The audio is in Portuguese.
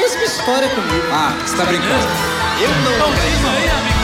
mesma história comigo. Ah, você tá brincando. Eu não Então diz aí, amigo.